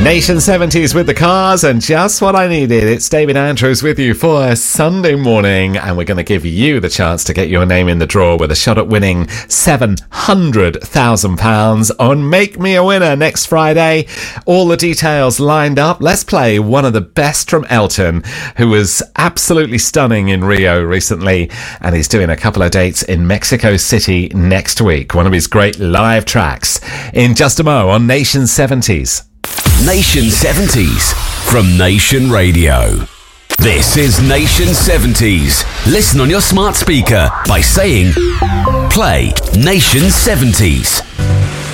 Nation 70s with the Cars, and just what I needed. It's David Andrews with you for a Sunday morning, and we're going to give you the chance to get your name in the draw with a shot at winning £700,000 on Make Me a Winner next Friday. All the details lined up. Let's play one of the best from Elton, who was absolutely stunning in Rio recently, and he's doing a couple of dates in Mexico City next week. One of his great live tracks in just a mo on Nation 70s. Nation 70s from Nation Radio. This is Nation 70s. Listen on your smart speaker by saying, play Nation 70s.